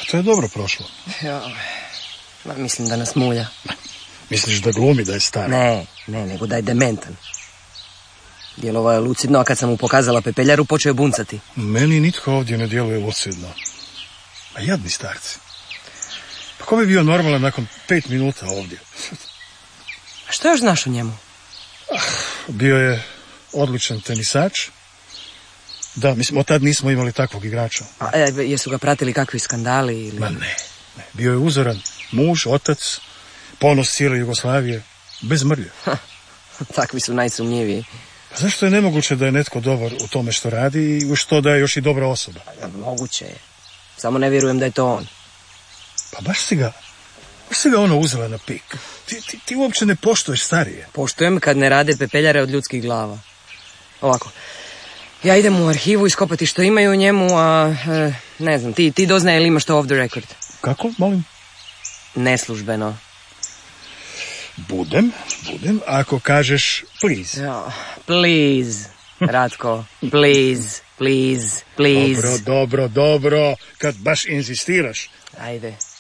Pa to je dobro prošlo. Ja, mislim da nas mulja. Misliš da glumi da je star? Ne, nego da je dementan. Djelovao je lucidno, a kad sam mu pokazala pepeljaru, počeo je buncati. Meni nitko ovdje ne djeluje lucidno. A jadni starci. Pa ko bi bio normalan nakon 5 minuta ovdje? A što još znaš o njemu? Bio je odličan tenisač. Da, mislim, od tad nismo imali takvog igrača. A jesu ga pratili kakvi skandali ili... Ma ne. Bio je uzoran muž, otac, ponos cijele Jugoslavije, bez mrlje. Takvi su najsumnjiviji. Pa zašto je nemoguće da je netko dobar u tome što radi i u što da je još i dobra osoba? Moguće je. Samo ne vjerujem da je to on. Pa baš si ga ono uzela na pik. Ti uopće ne poštuješ starije. Poštujem kad ne rade pepeljare od ljudskih glava. Ovako, ja idem u arhivu iskopati što imaju u njemu, a ne znam, ti doznaje li imaš to off the record? Kako, molim? Neslužbeno. Budem, ako kažeš please. Ja, please, Ratko, please. Dobro, kad baš inzistiraš. Ajde.